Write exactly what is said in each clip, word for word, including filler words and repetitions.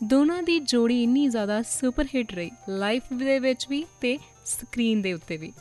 ਦੋਨਾਂ ਦੀ ਜੋੜੀ ਇੰਨੀ ਜ਼ਿਆਦਾ ਸੁਪਰ ਹਿੱਟ ਰਹੀ, ਲਾਈਫ ਦੇ ਵਿੱਚ ਵੀ ਤੇ ਸਕਰੀਨ ਦੇ ਉੱਤੇ ਵੀ।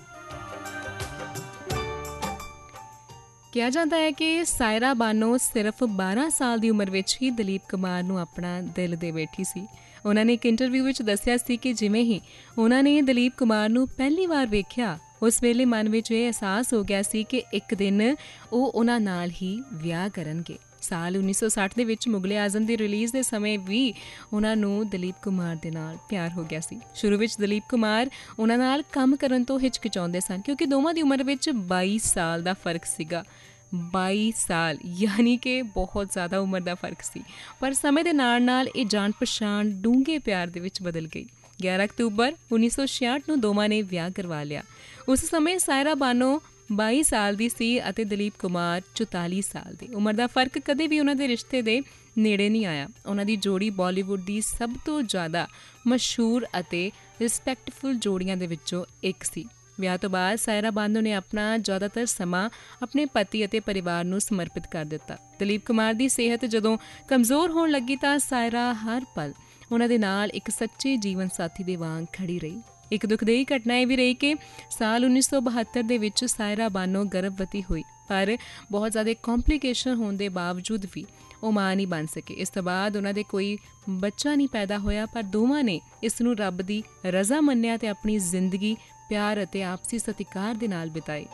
ਕਿਹਾ ਜਾਂਦਾ ਹੈ ਕਿ ਸਾਇਰਾ ਬਾਨੋ ਸਿਰਫ ਬਾਰਾਂ ਸਾਲ ਦੀ ਉਮਰ ਵਿੱਚ ਹੀ ਦਲੀਪ ਕੁਮਾਰ ਨੂੰ ਆਪਣਾ ਦਿਲ ਦੇ ਬੈਠੀ ਸੀ। ਉਹਨਾਂ ਨੇ ਇੱਕ ਇੰਟਰਵਿਊ ਵਿੱਚ ਦੱਸਿਆ ਸੀ ਕਿ ਜਿਵੇਂ ਹੀ ਉਹਨਾਂ ਨੇ ਦਲੀਪ ਕੁਮਾਰ ਨੂੰ ਪਹਿਲੀ ਵਾਰ ਵੇਖਿਆ, ਉਸ ਵੇਲੇ ਮਨ ਵਿੱਚ ਇਹ ਅਹਿਸਾਸ ਹੋ ਗਿਆ ਸੀ ਕਿ ਇੱਕ ਦਿਨ ਉਹ ਉਹਨਾਂ ਨਾਲ ਹੀ ਵਿਆਹ ਕਰਨਗੇ। ਸਾਲ ਉੱਨੀ ਸੌ ਸੱਠ ਦੇ ਵਿੱਚ ਮੁਗਲੇ ਆਜ਼ਮ ਦੀ ਰਿਲੀਜ਼ ਦੇ ਸਮੇਂ ਵੀ ਉਹਨਾਂ ਨੂੰ ਦਲੀਪ ਕੁਮਾਰ ਦੇ ਨਾਲ ਪਿਆਰ ਹੋ ਗਿਆ ਸੀ। ਸ਼ੁਰੂ ਵਿੱਚ ਦਲੀਪ ਕੁਮਾਰ ਉਹਨਾਂ ਨਾਲ ਕੰਮ ਕਰਨ ਤੋਂ ਹਿਚਕਿਚਾਉਂਦੇ ਸਨ ਕਿਉਂਕਿ ਦੋਵਾਂ ਦੀ ਉਮਰ ਵਿੱਚ ਬਾਈ ਸਾਲ ਦਾ ਫਰਕ ਸੀਗਾ। ਬਾਈ ਸਾਲ ਯਾਨੀ ਕਿ ਬਹੁਤ ਜ਼ਿਆਦਾ ਉਮਰ ਦਾ ਫਰਕ ਸੀ। ਪਰ ਸਮੇਂ ਦੇ ਨਾਲ ਨਾਲ ਇਹ ਜਾਣ ਪਛਾਣ ਡੂੰਘੇ ਪਿਆਰ ਦੇ ਵਿੱਚ ਬਦਲ ਗਈ। ਗਿਆਰਾਂ ਅਕਤੂਬਰ ਉੱਨੀ ਸੌ ਛਿਆਹਠ ਨੂੰ ਦੋਵਾਂ ਨੇ ਵਿਆਹ ਕਰਵਾ ਲਿਆ। ਉਸ ਸਮੇਂ ਸਾਇਰਾ ਬਾਨੋ ਬਾਈ ਸਾਲ ਦੀ ਸੀ ਅਤੇ ਦਲੀਪ ਕੁਮਾਰ ਚੁਤਾਲੀ ਸਾਲ ਦੀ। ਉਮਰ ਦਾ ਫਰਕ ਕਦੇ ਵੀ ਉਹਨਾਂ ਦੇ ਰਿਸ਼ਤੇ ਦੇ ਨੇੜੇ ਨਹੀਂ ਆਇਆ। ਉਹਨਾਂ ਦੀ ਜੋੜੀ ਬਾਲੀਵੁੱਡ ਦੀ ਸਭ ਤੋਂ ਜ਼ਿਆਦਾ ਮਸ਼ਹੂਰ ਅਤੇ ਰਿਸਪੈਕਟਫੁਲ ਜੋੜੀਆਂ ਦੇ ਵਿੱਚੋਂ ਇੱਕ ਸੀ। ਵਿਆਹ ਤੋਂ ਬਾਅਦ ਸਾਇਰਾ ਬਾਨੋ ਨੇ ਆਪਣਾ ਜ਼ਿਆਦਾਤਰ ਸਮਾਂ ਆਪਣੇ ਪਤੀ ਅਤੇ ਪਰਿਵਾਰ ਨੂੰ ਸਮਰਪਿਤ ਕਰ ਦਿੱਤਾ। ਦਲੀਪ ਕੁਮਾਰ ਦੀ ਸਿਹਤ ਜਦੋਂ ਕਮਜ਼ੋਰ ਹੋਣ ਲੱਗੀ ਤਾਂ ਸਾਇਰਾ ਹਰ ਪਲ ਉਹਨਾਂ ਦੇ ਨਾਲ ਇੱਕ ਸੱਚੇ ਜੀਵਨ ਸਾਥੀ ਦੇ ਵਾਂਗ ਖੜੀ ਰਹੀ। ਇੱਕ ਦੁਖਦਾਈ ਘਟਨਾ ਇਹ ਵੀ ਰਹੀ ਕਿ ਸਾਲ ਉੱਨੀ ਸੌ ਬਹੱਤਰ ਦੇ ਵਿੱਚ ਸਾਇਰਾ ਬਾਨੋ ਗਰਭਵਤੀ ਹੋਈ, ਪਰ ਬਹੁਤ ਜ਼ਿਆਦਾ ਕੰਪਲਿਕੇਸ਼ਨ ਹੋਣ ਦੇ ਬਾਵਜੂਦ ਵੀ ਉਹ ਮਾਂ ਨਹੀਂ ਬਣ ਸਕੇ। ਇਸ ਤੋਂ ਬਾਅਦ ਉਹਨਾਂ ਦੇ ਕੋਈ ਬੱਚਾ ਨਹੀਂ ਪੈਦਾ ਹੋਇਆ, ਪਰ ਦੋਵਾਂ ਨੇ ਇਸ ਨੂੰ ਰੱਬ ਦੀ ਰਜ਼ਾ ਮੰਨਿਆ ਤੇ ਆਪਣੀ ਜ਼ਿੰਦਗੀ ਪਿਆਰ ਅਤੇ ਆਪਸੀ ਸਤਿਕਾਰ ਦੇ ਨਾਲ ਬਿਤਾਈ।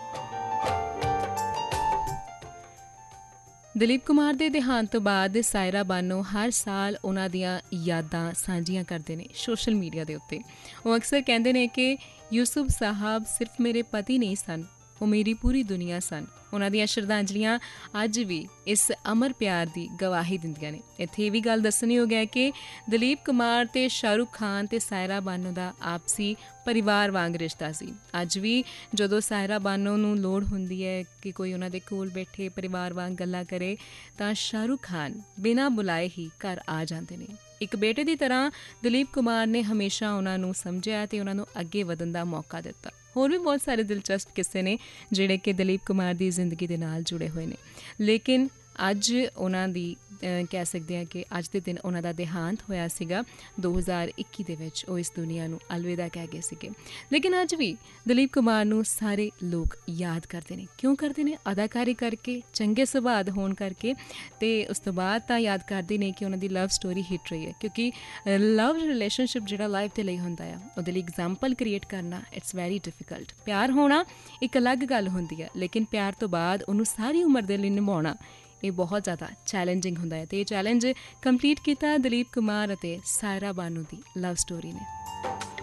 ਦਲੀਪ ਕੁਮਾਰ ਦੇ ਦੇਹਾਂਤ ਤੋਂ ਬਾਅਦ ਸਾਇਰਾ ਬਾਨੋ ਹਰ ਸਾਲ ਉਹਨਾਂ ਦੀਆਂ ਯਾਦਾਂ ਸਾਂਝੀਆਂ ਕਰਦੇ ਨੇ ਸੋਸ਼ਲ ਮੀਡੀਆ ਦੇ ਉੱਤੇ। ਉਹ ਅਕਸਰ ਕਹਿੰਦੇ ਨੇ ਕਿ ਯੂਸੁਫ ਸਾਹਿਬ ਸਿਰਫ ਮੇਰੇ ਪਤੀ ਨਹੀਂ ਸਨ, ਉਹ ਮੇਰੀ ਪੂਰੀ ਦੁਨੀਆ ਸਨ। ਉਹਨਾਂ ਦੀਆਂ ਸ਼ਰਧਾਂਜਲੀਆਂ ਅੱਜ ਵੀ ਇਸ ਅਮਰ ਪਿਆਰ ਦੀ ਗਵਾਹੀ ਦਿੰਦੀਆਂ ਨੇ। ਇੱਥੇ ਇਹ ਵੀ ਗੱਲ ਦੱਸਣੀ ਹੋ ਗਿਆ ਕਿ ਦਲੀਪ ਕੁਮਾਰ ਤੇ ਸ਼ਾਹਰੁਖ ਖਾਨ ਤੇ ਸਾਇਰਾ ਬਾਨੋ ਦਾ ਆਪਸੀ ਪਰਿਵਾਰ ਵਾਂਗ ਰਿਸ਼ਤਾ ਸੀ। ਅੱਜ ਵੀ ਜਦੋਂ ਸਾਇਰਾ ਬਾਨੋ ਨੂੰ ਲੋੜ ਹੁੰਦੀ ਹੈ ਕਿ ਕੋਈ ਉਹਨਾਂ ਦੇ ਕੋਲ ਬੈਠੇ ਪਰਿਵਾਰ ਵਾਂਗ ਗੱਲਾਂ ਕਰੇ ਤਾਂ ਸ਼ਾਹਰੁਖ ਖਾਨ ਬਿਨਾਂ ਬੁਲਾਏ ਹੀ ਘਰ ਆ ਜਾਂਦੇ ਨੇ। ਇੱਕ ਬੇਟੇ ਦੀ ਤਰ੍ਹਾਂ ਦਲੀਪ ਕੁਮਾਰ ਨੇ ਹਮੇਸ਼ਾ ਉਹਨਾਂ ਨੂੰ ਸਮਝਿਆ ਤੇ ਉਹਨਾਂ ਨੂੰ ਅੱਗੇ ਵਧਣ ਦਾ ਮੌਕਾ ਦਿੱਤਾ। ਹੋਰ ਵੀ ਬਹੁਤ ਸਾਰੇ ਦਿਲਚਸਪ ਕਿੱਸੇ ਨੇ ਜਿਹੜੇ ਕਿ ਦਲੀਪ ਕੁਮਾਰ ਦੀ ਜ਼ਿੰਦਗੀ ਦੇ ਨਾਲ ਜੁੜੇ ਹੋਏ ਨੇ, ਲੇਕਿਨ ਅੱਜ ਉਹਨਾਂ ਦੀ ਕਹਿ ਸਕਦੇ ਹਾਂ ਕਿ ਅੱਜ ਦੇ ਦਿਨ ਉਹਨਾਂ ਦਾ ਦੇਹਾਂਤ ਹੋਇਆ ਸੀਗਾ ਦੋ ਹਜ਼ਾਰ ਇੱਕੀ ਦੇ ਵਿੱਚ। ਉਹ ਇਸ ਦੁਨੀਆ ਨੂੰ ਅਲਵਿਦਾ ਕਹਿ ਗਏ ਸੀਗੇ। ਲੇਕਿਨ ਅੱਜ ਵੀ ਦਲੀਪ ਕੁਮਾਰ ਨੂੰ ਸਾਰੇ ਲੋਕ ਯਾਦ ਕਰਦੇ ਨੇ। ਕਿਉਂ ਕਰਦੇ ਨੇ? ਅਦਾਕਾਰੀ ਕਰਕੇ, ਚੰਗੇ ਸੁਭਾਅ ਹੋਣ ਕਰਕੇ, ਤੇ ਉਸ ਤੋਂ ਬਾਅਦ ਤਾਂ ਯਾਦ ਕਰਦੇ ਨੇ ਕਿ ਉਹਨਾਂ ਦੀ ਲਵ ਸਟੋਰੀ ਹਿੱਟ ਰਹੀ ਹੈ। ਕਿਉਂਕਿ ਲਵ ਰਿਲੇਸ਼ਨਸ਼ਿਪ ਜਿਹੜਾ ਲਾਈਫ ਦੇ ਲਈ ਹੁੰਦਾ ਆ, ਉਹਦੇ ਲਈ ਐਗਜ਼ਾਮਪਲ ਕ੍ਰੀਏਟ ਕਰਨਾ ਇਟਸ ਵੈਰੀ ਡਿਫੀਕਲਟ। ਪਿਆਰ ਹੋਣਾ ਇੱਕ ਅਲੱਗ ਗੱਲ ਹੁੰਦੀ ਹੈ, ਲੇਕਿਨ ਪਿਆਰ ਤੋਂ ਬਾਅਦ ਉਹਨੂੰ ਸਾਰੀ ਉਮਰ ਦੇ ਲਈ ਨਿਭਾਉਣਾ ਇਹ ਬਹੁਤ ਜ਼ਿਆਦਾ ਚੈਲੰਜਿੰਗ ਹੁੰਦਾ ਹੈ। ਤੇ ਇਹ ਚੈਲੰਜ ਕੰਪਲੀਟ ਕੀਤਾ ਦਲੀਪ ਕੁਮਾਰ ਅਤੇ ਸਾਇਰਾ ਬਾਨੋ ਦੀ ਲਵ ਸਟੋਰੀ ਨੇ।